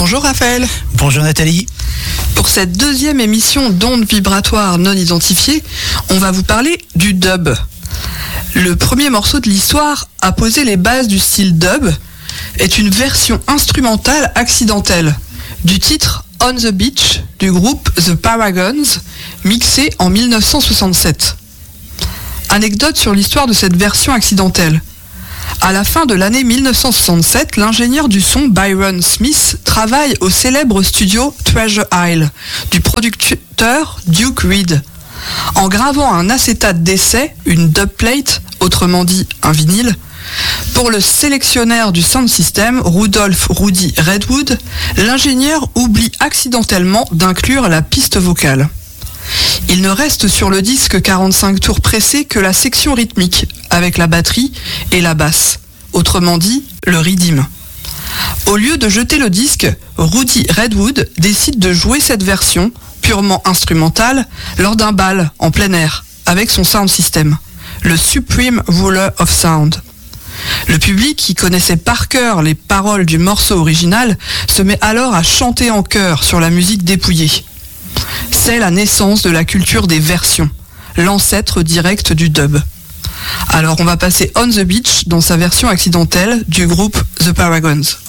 Bonjour Raphaël. Bonjour Nathalie. Pour cette deuxième émission d'ondes vibratoires non identifiées, on va vous parler du dub. Le premier morceau de l'histoire à poser les bases du style dub est une version instrumentale accidentelle du titre On the Beach du groupe The Paragons, mixé en 1967. Anecdote sur l'histoire de cette version accidentelle. À la fin de l'année 1967, l'ingénieur du son Byron Smith travaille au célèbre studio Treasure Isle du producteur Duke Reed. En gravant un acétate d'essai, une dubplate, autrement dit un vinyle, pour le sélectionneur du sound system, Rudolph Rudy Redwood, l'ingénieur oublie accidentellement d'inclure la piste vocale. Il ne reste sur le disque 45 tours pressés que la section rythmique, avec la batterie et la basse, autrement dit, le rhythm. Au lieu de jeter le disque, Rudy Redwood décide de jouer cette version, purement instrumentale, lors d'un bal en plein air, avec son sound system, le Supreme Ruler of Sound. Le public, qui connaissait par cœur les paroles du morceau original, se met alors à chanter en chœur sur la musique dépouillée. C'est la naissance de la culture des versions, l'ancêtre direct du dub. Alors on va passer On the Beach dans sa version accidentelle du groupe The Paragons.